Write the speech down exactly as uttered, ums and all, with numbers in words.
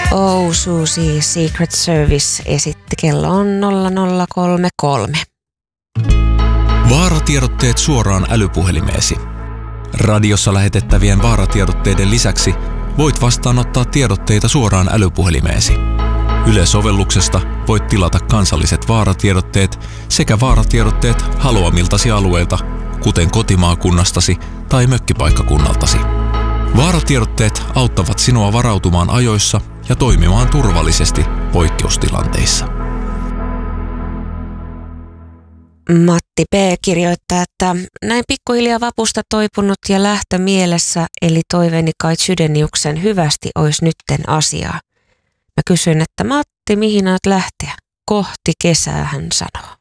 Oh Susie, Secret Service esitti, kello on nolla nolla kolme kolme. Vaaratiedotteet suoraan älypuhelimeesi. Radiossa lähetettävien vaaratiedotteiden lisäksi voit vastaanottaa tiedotteita suoraan älypuhelimeesi. Yle-sovelluksesta voit tilata kansalliset vaaratiedotteet sekä vaaratiedotteet haluamiltasi alueilta, kuten kotimaakunnastasi tai mökkipaikkakunnaltasi. Vaaratiedotteet auttavat sinua varautumaan ajoissa ja toimimaan turvallisesti poikkeustilanteissa. Matti P. kirjoittaa, että näin pikkuhiljaa vapusta toipunut ja lähtö mielessä, eli toiveeni kai Chydeniuksen hyvästi ois nytten asiaa. Mä kysyin, että Matti, mihin oot lähteä? Kohti kesää, hän sanoo.